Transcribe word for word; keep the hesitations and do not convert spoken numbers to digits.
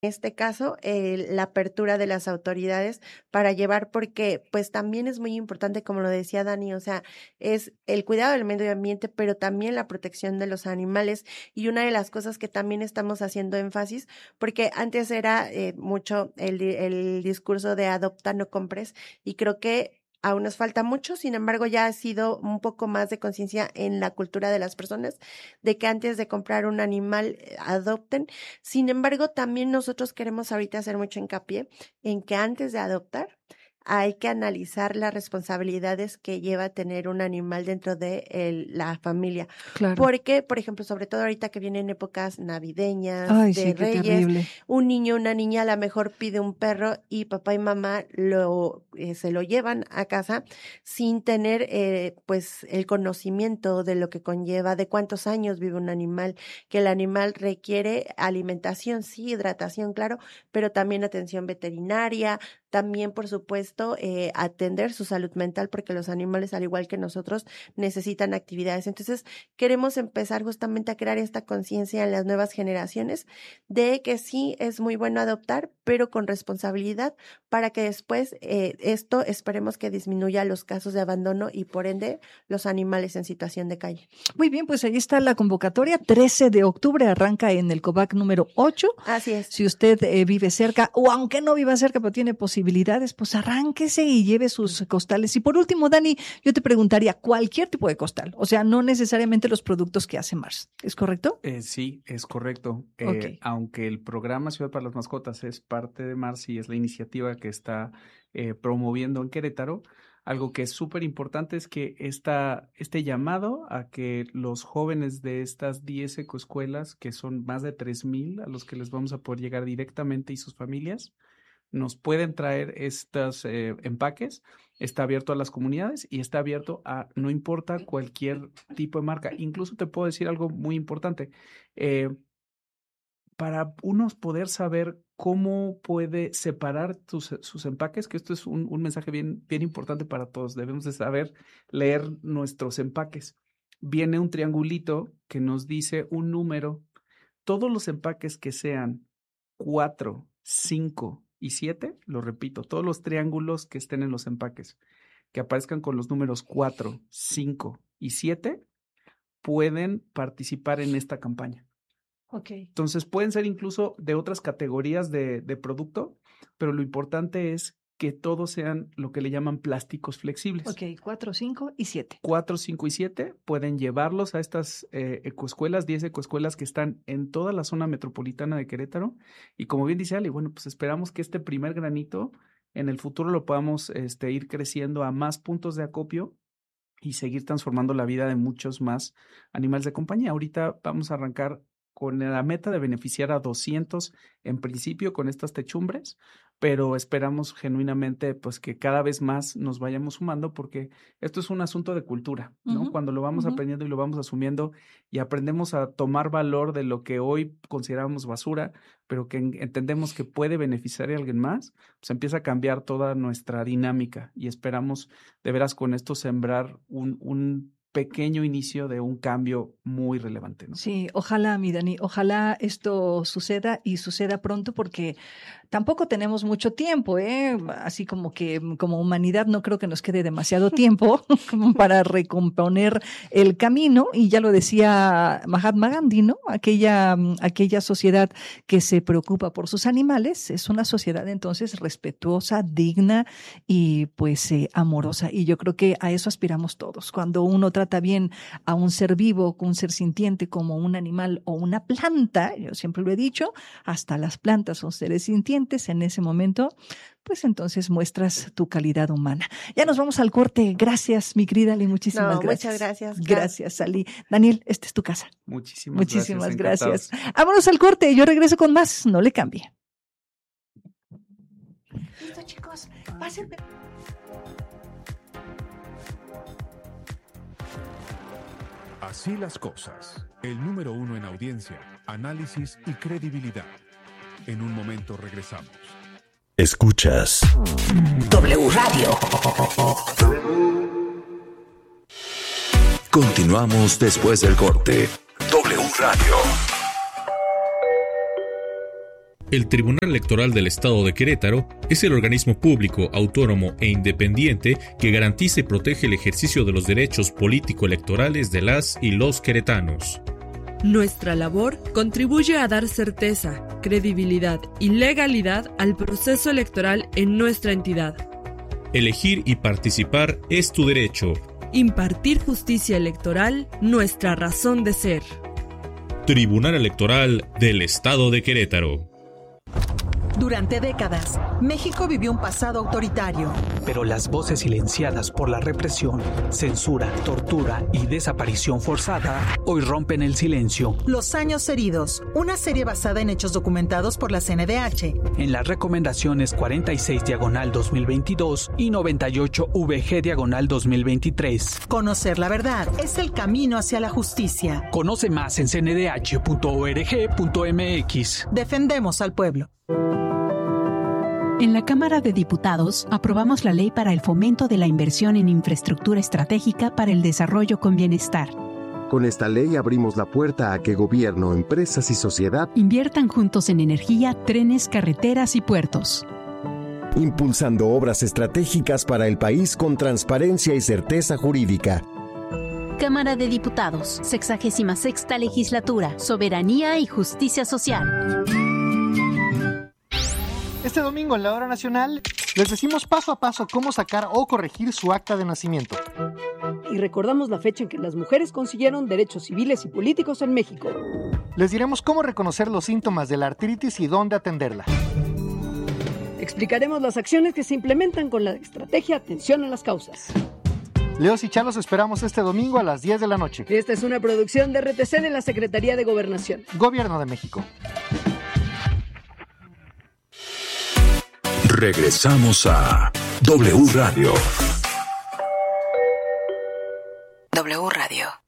este caso, eh, la apertura de las autoridades para llevar, porque pues también es muy importante, como lo decía Dani, o sea, es el cuidado del medio ambiente, pero también la protección de los animales, y una de las cosas que también estamos haciendo énfasis, porque antes era eh, mucho el, el discurso de adopta, no compres, y creo que aún nos falta mucho, sin embargo ya ha sido un poco más de conciencia en la cultura de las personas, de que antes de comprar un animal eh, adopten. Sin embargo, también nosotros queremos ahorita hacer mucho hincapié en que antes de adoptar hay que analizar las responsabilidades que lleva tener un animal dentro de el, la familia. Claro. Porque, por ejemplo, sobre todo ahorita que vienen épocas navideñas, Ay, de sí, qué Reyes, terrible. un niño, una niña a lo mejor pide un perro y papá y mamá lo eh, se lo llevan a casa sin tener eh, pues el conocimiento de lo que conlleva, de cuántos años vive un animal, que el animal requiere alimentación, sí, hidratación, claro, pero también atención veterinaria, también, por supuesto, eh, atender su salud mental, porque los animales, al igual que nosotros, necesitan actividades. Entonces, queremos empezar justamente a crear esta conciencia en las nuevas generaciones de que sí es muy bueno adoptar, pero con responsabilidad, para que después eh, esto esperemos que disminuya los casos de abandono y, por ende, los animales en situación de calle. Muy bien, pues ahí está la convocatoria. trece de octubre arranca en el COVAC número ocho. Así es. Si usted eh, vive cerca, o aunque no viva cerca, pero tiene posibilidades, pues arránquese y lleve sus costales. Y por último, Dani, yo te preguntaría, cualquier tipo de costal, o sea, no necesariamente los productos que hace Mars, ¿es correcto? Eh, sí, es correcto. Eh, Ok. Aunque el programa Ciudad para las Mascotas es parte de Mars y es la iniciativa que está eh, promoviendo en Querétaro, algo que es súper importante es que esta, este llamado a que los jóvenes de estas diez ecoescuelas, que son más de tres mil a los que les vamos a poder llegar directamente, y sus familias, nos pueden traer estos eh, empaques. Está abierto a las comunidades y está abierto a, no importa cualquier tipo de marca. Incluso te puedo decir algo muy importante. Eh, para unos poder saber cómo puede separar tus, sus empaques, que esto es un, un mensaje bien, bien importante para todos. Debemos de saber leer nuestros empaques. Viene un triangulito que nos dice un número. Todos los empaques que sean cuatro, cinco y siete, lo repito, todos los triángulos que estén en los empaques, que aparezcan con los números cuatro, cinco y siete, pueden participar en esta campaña. Okay. Entonces pueden ser incluso de otras categorías de, de producto, pero lo importante es que todos sean lo que le llaman plásticos flexibles. Ok, cuatro, cinco y siete. cuatro, cinco y siete pueden llevarlos a estas eh, ecoescuelas, diez ecoescuelas que están en toda la zona metropolitana de Querétaro. Y como bien dice Ali, bueno, pues esperamos que este primer granito en el futuro lo podamos este, ir creciendo a más puntos de acopio y seguir transformando la vida de muchos más animales de compañía. Ahorita vamos a arrancar con la meta de beneficiar a doscientos en principio con estas techumbres, pero esperamos genuinamente pues que cada vez más nos vayamos sumando, porque esto es un asunto de cultura, ¿no? Uh-huh. Cuando lo vamos uh-huh. aprendiendo y lo vamos asumiendo y aprendemos a tomar valor de lo que hoy consideramos basura, pero que en- entendemos que puede beneficiar a alguien más, pues empieza a cambiar toda nuestra dinámica, y esperamos de veras con esto sembrar un, un pequeño inicio de un cambio muy relevante, ¿no? Sí, ojalá, mi Dani, ojalá esto suceda y suceda pronto, porque tampoco tenemos mucho tiempo, ¿eh? Así como que como humanidad no creo que nos quede demasiado tiempo como para recomponer el camino. Y ya lo decía Mahatma Gandhi, ¿no? Aquella, aquella sociedad que se preocupa por sus animales es una sociedad entonces respetuosa, digna y pues eh, amorosa. Y yo creo que a eso aspiramos todos. Cuando uno trata bien a un ser vivo, un ser sintiente como un animal o una planta, yo siempre lo he dicho, hasta las plantas son seres sintientes, en ese momento, pues entonces muestras tu calidad humana. Ya nos vamos al corte. Gracias, mi querida Ali, muchísimas No, gracias. muchas gracias. Gracias, Ali. Daniel, esta es tu casa. Muchísimas, muchísimas gracias. gracias. Vámonos al corte, yo regreso con más, no le cambie. Listo, chicos, pásenme. Así las cosas. El número uno en audiencia, análisis y credibilidad. En un momento regresamos. Escuchas W Radio. Continuamos después del corte. W Radio. El Tribunal Electoral del Estado de Querétaro es el organismo público, autónomo e independiente que garantiza y protege el ejercicio de los derechos político-electorales de las y los queretanos. Nuestra labor contribuye a dar certeza, credibilidad y legalidad al proceso electoral en nuestra entidad. Elegir y participar es tu derecho. Impartir justicia electoral, nuestra razón de ser. Tribunal Electoral del Estado de Querétaro. Durante décadas, México vivió un pasado autoritario. Pero las voces silenciadas por la represión, censura, tortura y desaparición forzada hoy rompen el silencio. Los años heridos, una serie basada en hechos documentados por la C N D H. En las recomendaciones cuarenta y seis diagonal dos mil veintidós y noventa y ocho V G diagonal dos mil veintitrés. Conocer la verdad es el camino hacia la justicia. Conoce más en c n d h punto org punto m x. Defendemos al pueblo. En la Cámara de Diputados aprobamos la ley para el fomento de la inversión en infraestructura estratégica para el desarrollo con bienestar. Con esta ley abrimos la puerta a que gobierno, empresas y sociedad inviertan juntos en energía, trenes, carreteras y puertos. Impulsando obras estratégicas para el país con transparencia y certeza jurídica. Cámara de Diputados, sexagésima sexta legislatura, soberanía y justicia social. Este domingo en la Hora Nacional les decimos paso a paso cómo sacar o corregir su acta de nacimiento. Y recordamos la fecha en que las mujeres consiguieron derechos civiles y políticos en México. Les diremos cómo reconocer los síntomas de la artritis y dónde atenderla. Explicaremos las acciones que se implementan con la estrategia Atención a las Causas. Leos y Chalos esperamos este domingo a las diez de la noche. Esta es una producción de R T C de la Secretaría de Gobernación. Gobierno de México. Regresamos a W Radio. W Radio.